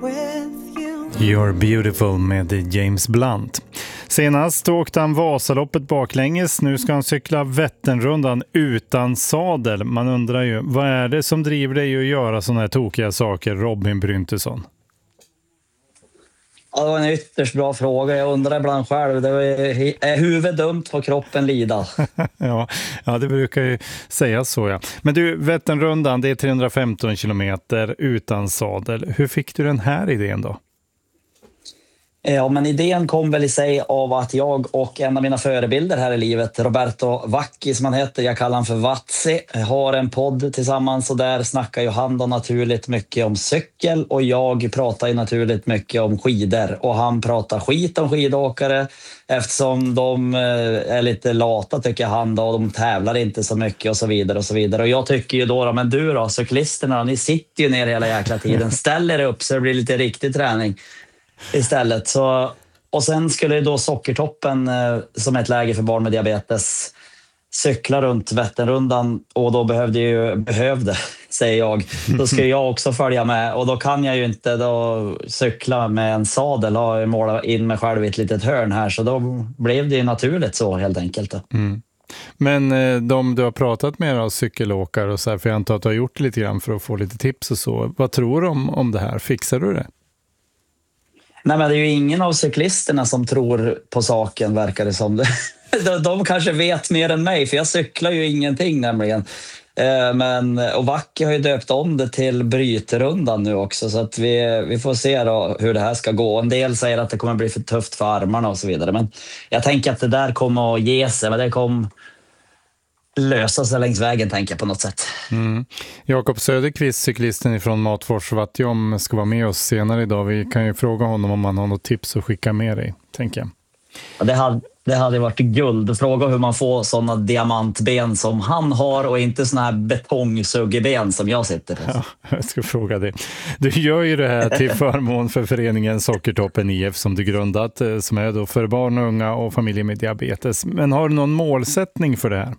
You're Beautiful med James Blunt. Senast åkte han Vasaloppet baklänges. Nu ska han cykla Vätternrundan utan sadel. Man undrar ju, vad är det som driver dig att göra såna här tokiga saker, Robin Bryntesson? Ja, det var en ytterst bra fråga. Jag undrar ibland själv. Är huvudet dumt på kroppen lida? ja, det brukar ju sägas så, ja. Men du, Vätternrundan, det är 315 kilometer utan sadel. Hur fick du den här idén då? Ja, men idén kom väl i sig av att jag och en av mina förebilder här i livet, Roberto Vacchi som han heter, jag kallar han för Vatsi, har en podd tillsammans och där snackar ju han då naturligt mycket om cykel och jag pratar ju naturligt mycket om skidor och han pratar skit om skidåkare eftersom de är lite lata tycker han då och de tävlar inte så mycket och så vidare och så vidare och jag tycker ju då men du då, cyklisterna, ni sitter ju ner hela jäkla tiden, ställ er upp så det blir lite riktig träning istället. Så, och sen skulle ju då Sockertoppen som ett läge för barn med diabetes cykla runt Vätternrundan och då behövde säger jag. Då ska jag också följa med och då kan jag ju inte då cykla med en sadel och måla in mig själv i ett litet hörn här så då blev det ju naturligt så helt enkelt. Mm. Men de du har pratat med då, cykelåkare och så här, för jag antar att du har gjort lite grann för att få lite tips och så. Vad tror du om det här? Fixar du det? Nej, men det är ju ingen av cyklisterna som tror på saken verkar det som. De kanske vet mer än mig för jag cyklar ju ingenting nämligen. Och Vacke har ju döpt om det till Bryterundan nu också så att vi får se då hur det här ska gå. En del säger att det kommer bli för tufft för armarna och så vidare. Men jag tänker att det där kommer att ge sig. Men det kommer lösa sig längs vägen tänker jag på något sätt. Mm. Jakob Söderqvist, cyklisten från Matfors Vattjom, ska vara med oss senare idag. Vi kan ju fråga honom om han har något tips att skicka med dig, tänker jag. Ja, det hade varit guld. Fråga hur man får sådana diamantben som han har och inte såna här betongsuggerben som jag sitter på. Ja, jag ska fråga det. Du gör ju det här till förmån för föreningen Sockertoppen IF som du grundat, som är då för barn och unga och familjer med diabetes. Men har du någon målsättning för det här?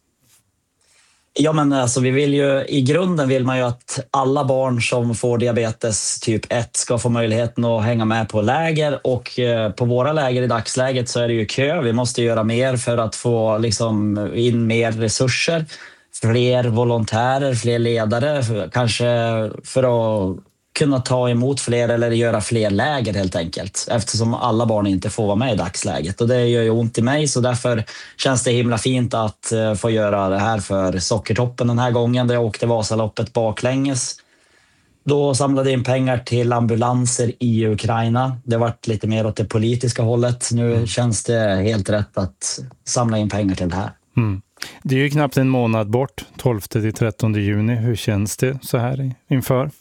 Ja, men alltså i grunden vill man ju att alla barn som får diabetes typ 1 ska få möjligheten att hänga med på läger och på våra läger i dagsläget så är det ju kö. Vi måste göra mer för att få liksom in mer resurser, fler volontärer, fler ledare, kanske för att kunna ta emot fler eller göra fler läger helt enkelt eftersom alla barn inte får vara med i dagsläget och det gör ju ont i mig så därför känns det himla fint att få göra det här för Sockertoppen den här gången där jag åkte Vasaloppet baklänges. Då samlade jag in pengar till ambulanser i Ukraina. Det har varit lite mer åt det politiska hållet. Nu känns det helt rätt att samla in pengar till det här. Mm. Det är ju knappt en månad bort, 12-13 juni. Hur känns det så här inför?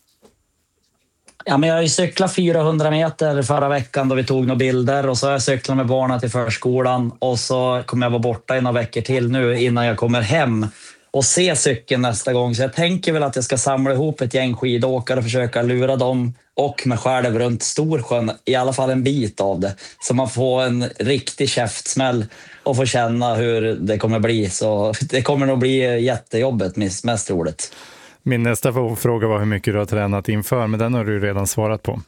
Ja, men jag har ju cyklat 400 meter förra veckan då vi tog några bilder och så har jag cyklat med barnen till förskolan och så kommer jag vara borta i några veckor till nu innan jag kommer hem och se cykeln nästa gång. Så jag tänker väl att jag ska samla ihop ett gäng skidåkare och försöka lura dem och mig själv runt Storsjön, i alla fall en bit av det. Så man får en riktig käftsmäll och får känna hur det kommer bli. Så det kommer nog bli jättejobbet mest roligt. Min nästa fråga var hur mycket du har tränat inför, men den har du redan svarat på.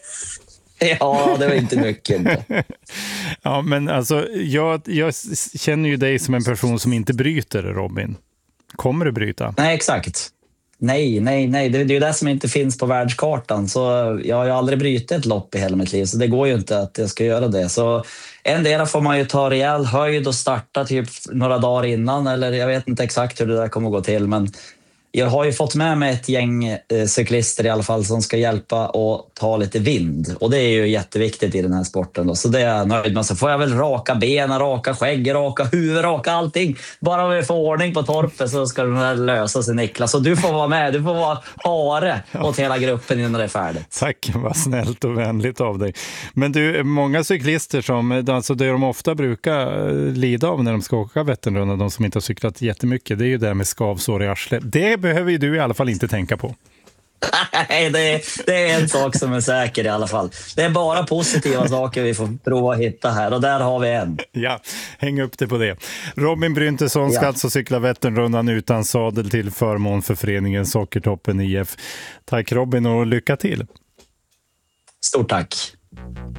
Ja, det var inte mycket. Ja, men alltså, jag känner ju dig som en person som inte bryter, Robin. Kommer du bryta? Nej, exakt. Nej. Det är ju det som inte finns på världskartan. Så jag har ju aldrig brytit ett lopp i hela mitt liv, så det går ju inte att jag ska göra det. Så en del får man ju ta rejäl höjd och starta typ några dagar innan, eller jag vet inte exakt hur det där kommer att gå till, men jag har ju fått med mig ett gäng cyklister i alla fall som ska hjälpa och ta lite vind. Och det är ju jätteviktigt i den här sporten. Då. Så det är jag nöjd med. Så får jag väl raka benen, raka skägg, raka huvud, raka allting. Bara vi får ordning på torpet så ska den här lösa sig, Niklas. Så du får vara med. Du får vara hare åt hela gruppen innan det är färdigt. Tack, vad snällt och vänligt av dig. Men du, många cyklister som, alltså det de ofta brukar lida av när de ska åka Vätternrundan, de som inte har cyklat jättemycket, det är ju det med skavsår i arslet. Det behöver ju du i alla fall inte tänka på. Nej, det är en sak som är säker i alla fall. Det är bara positiva saker vi får prova att hitta här och där har vi en. Ja, häng upp det på det. Robin Bryntesson ska alltså cykla Vätternrundan utan sadel till förmån för föreningen Sockertoppen IF. Tack Robin och lycka till. Stort tack!